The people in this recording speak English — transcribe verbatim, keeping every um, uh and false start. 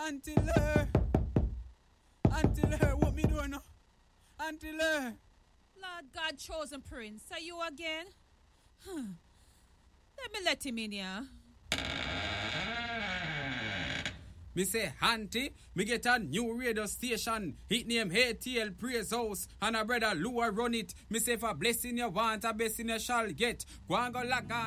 Until her. Until her. What me doing now? Until her. Lord God, chosen prince. Are you again? Huh. Let me let him in here. Me say, Auntie, me get a new radio station. It name A T L Praise House. And a brother Lua run it. Me say, for blessing you want, a blessing you shall get. Go and go log on.